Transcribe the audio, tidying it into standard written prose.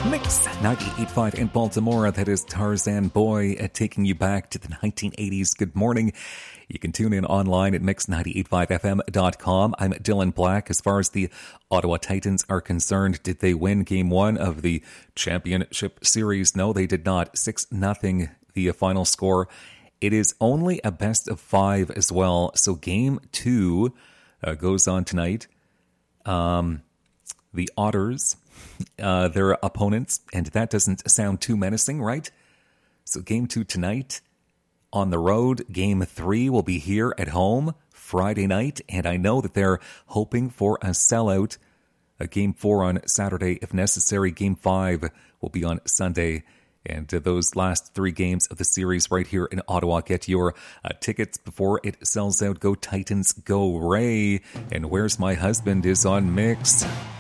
Mix 98.5 in Baltimore. That is Tarzan Boy taking you back to the 1980s. Good morning. You can tune in online at mix985fm.com. I'm Dylan Black. As far as the Ottawa Titans are concerned, did they win Game 1 of the championship series? No, they did not. 6-0 the final score. It is only a best of 5 as well. So Game 2 goes on tonight. The Otters, their opponents, and that doesn't sound too menacing, right? So Game 2 tonight on the road. Game 3 will be here at home Friday night, and I know that they're hoping for a sellout. Game 4 on Saturday, if necessary. Game 5 will be on Sunday. And those last 3 games of the series right here in Ottawa. Get your tickets before it sells out. Go Titans, go Ray. And Where's My Husband is on Mix.